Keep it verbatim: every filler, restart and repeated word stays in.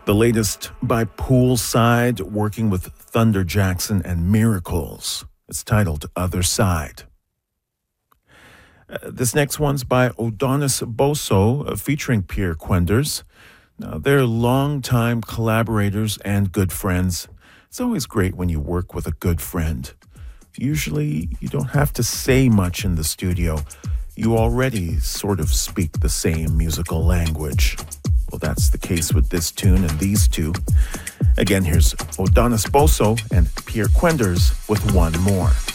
The latest by Poolside, working with Thunder Jackson and Miracles. It's titled Other Side. Uh, this next one's by Odonis Boso, uh, featuring Pierre Quenders. Now, they're longtime collaborators and good friends. It's always great when you work with a good friend. Usually, you don't have to say much in the studio. You already sort of speak the same musical language. Well, that's the case with this tune and these two. Again, here's Odonis Boso and Pierre Quenders with One More.